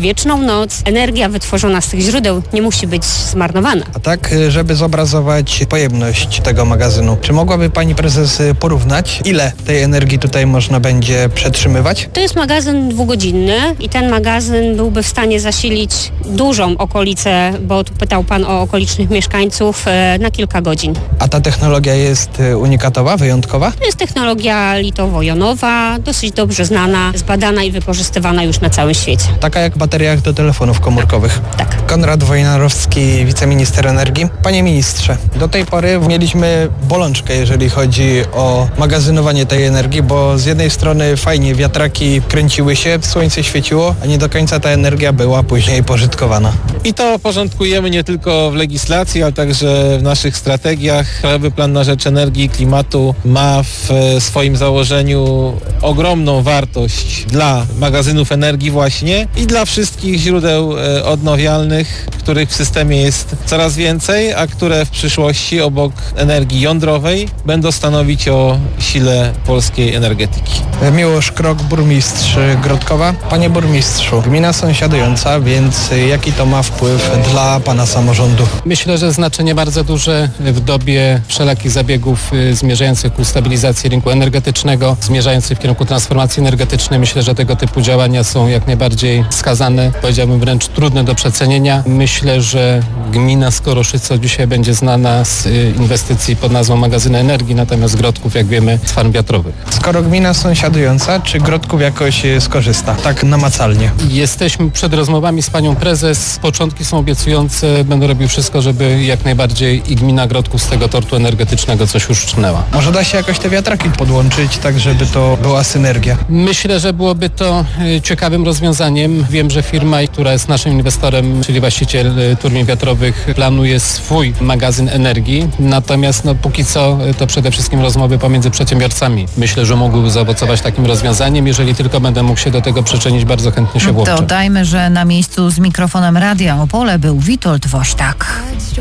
wieczną noc. Energia wytworzona z tych źródeł nie musi być zmarnowana. A tak, żeby zobrazować pojemność tego magazynu, czy mogłaby pani prezes porównać, ile tej energii tutaj można będzie przetrzymywać? To jest magazyn dwugodzinny i ten magazyn byłby w stanie zasilić dużą okolicę, bo tu pytał pan o okolicznych mieszkańców, na kilka godzin. A ta technologia jest unikatowa, wyjątkowa? To jest technologia litowo-jonowa, dosyć dobrze znana, zbadana i wykorzystywana już na całym świecie. Taka jak w bateriach do telefonów komórkowych. Tak. Konrad Wojnarowski, wiceminister energii. Panie ministrze, do tej pory mieliśmy bolączkę, jeżeli chodzi o magazynowanie tej energii, bo z jednej strony fajnie wiatraki kręciły się, słońce świeciło, a nie do końca ta energia była później pożytkowana. I to porządkujemy nie tylko w legislacji, ale także w naszych strategiach. Krajowy Plan na rzecz Energii i Klimatu ma w swoim założeniu ogromną wartość dla magazynów energii właśnie i dla wszystkich źródeł odnawialnych, których w systemie jest coraz więcej, a które w przyszłości obok energii jądrowej będą stanowić o sile polskiej energetyki. Miłosz Krok, burmistrz Grodkowa. Panie burmistrzu, gmina sąsiadująca, więc jaki to ma wpływ dla pana samorządu? Myślę, że znaczenie bardzo duże w dobie wszelakich zabiegów zmierzających ku stabilizacji rynku energetycznego, zmierzających w kierunku transformacji energetycznej. Myślę, że tego typu działania są jak najbardziej wskazane, powiedziałbym wręcz trudne do przecenienia. Myślę, że gmina Skoroszyce dzisiaj będzie znana z inwestycji pod nazwą magazyny energii, natomiast Grodków, jak wiemy, z farm wiatrowych. Skoro gmina sąsiadująca, czy Grodków jakoś skorzysta? Tak namacalnie. Jesteśmy przed rozmowami z panią prezes. Początki są obiecujące. Będę robił wszystko, żeby jak najbardziej i gmina Grodków z tego tortu energetycznego coś uszczknęła. Może da się jakoś te wiatraki podłączyć, tak żeby to była synergia? Myślę, że byłoby to ciekawym rozwiązaniem. Wiem, że firma, która jest naszym inwestorem, czyli właściciel turbin wiatrowych, planuje swój magazyn energii. Natomiast póki co to przede wszystkim rozmowy pomiędzy przedsiębiorcami. Myślę, że mogłyby zaowocować takim rozwiązaniem. Jeżeli tylko będę mógł się do tego przyczynić, bardzo chętnie się włączę. Dodajmy, że na miejscu z mikrofonem Radia Opole był Witold Woźtak.